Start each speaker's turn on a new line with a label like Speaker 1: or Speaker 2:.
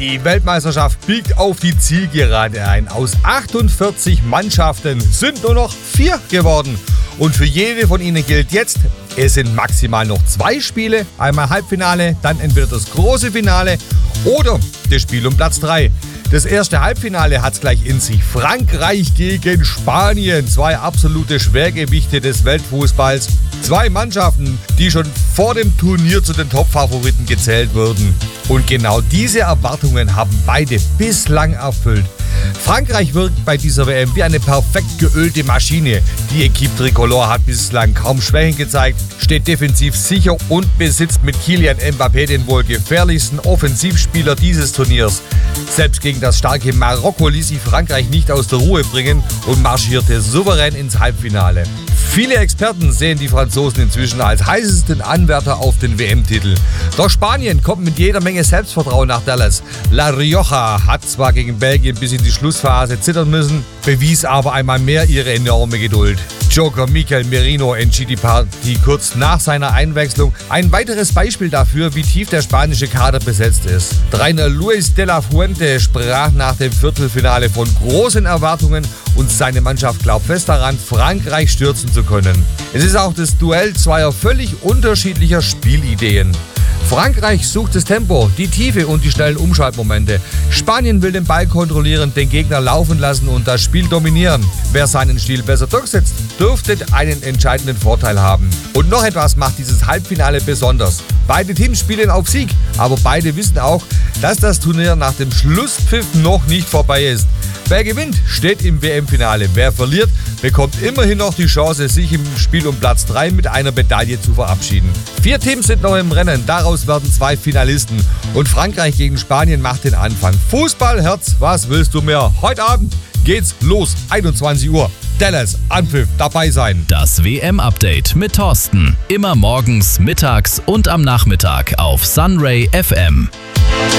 Speaker 1: Die Weltmeisterschaft biegt auf die Zielgerade ein. Aus 48 Mannschaften sind nur noch 4 geworden. Und für jede von ihnen gilt jetzt, es sind maximal noch 2 Spiele. Einmal Halbfinale, dann entweder das große Finale oder das Spiel um Platz 3. Das erste Halbfinale hat es gleich in sich. Frankreich gegen Spanien. 2 absolute Schwergewichte des Weltfußballs. 2 Mannschaften, die schon vor dem Turnier zu den Top-Favoriten gezählt wurden. Und genau diese Erwartungen haben beide bislang erfüllt. Frankreich wirkt bei dieser WM wie eine perfekt geölte Maschine. Die Equipe Tricolore hat bislang kaum Schwächen gezeigt, steht defensiv sicher und besitzt mit Kylian Mbappé den wohl gefährlichsten Offensivspieler dieses Turniers. Selbst gegen das starke Marokko ließ sich Frankreich nicht aus der Ruhe bringen und marschierte souverän ins Halbfinale. Viele Experten sehen die Franzosen inzwischen als heißesten Anwärter auf den WM-Titel. Doch Spanien kommt mit jeder Menge Selbstvertrauen nach Dallas. La Rioja hat zwar gegen Belgien bis in die Schlussphase zittern müssen, bewies aber einmal mehr ihre enorme Geduld. Joker Mikel Merino entschied die Partie kurz nach seiner Einwechslung. Ein weiteres Beispiel dafür, wie tief der spanische Kader besetzt ist. Trainer Luis de la Fuente sprach nach dem Viertelfinale von großen Erwartungen und seine Mannschaft glaubt fest daran, Frankreich stürzen zu können. Es ist auch das Duell zweier völlig unterschiedlicher Spielideen. Frankreich sucht das Tempo, die Tiefe und die schnellen Umschaltmomente. Spanien will den Ball kontrollieren, den Gegner laufen lassen und das Spiel dominieren. Wer seinen Stil besser durchsetzt, dürfte einen entscheidenden Vorteil haben. Und noch etwas macht dieses Halbfinale besonders. Beide Teams spielen auf Sieg, aber beide wissen auch, dass das Turnier nach dem Schlusspfiff noch nicht vorbei ist. Wer gewinnt, steht im WM-Finale. Wer verliert, bekommt immerhin noch die Chance, sich im Spiel um Platz 3 mit einer Medaille zu verabschieden. 4 Teams sind noch im Rennen, daraus werden 2 Finalisten. Und Frankreich gegen Spanien macht den Anfang. Fußballherz, was willst du mehr? Heute Abend geht's los, 21 Uhr. Dallas, Anpfiff, dabei sein.
Speaker 2: Das WM-Update mit Thorsten. Immer morgens, mittags und am Nachmittag auf Sunray FM.